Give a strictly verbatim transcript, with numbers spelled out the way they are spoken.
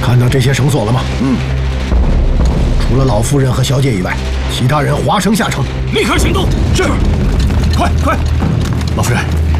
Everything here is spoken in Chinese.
看到这些绳索了吗？嗯。除了老夫人和小姐以外，其他人滑绳下城， 立刻行动。 是。快快，老夫人，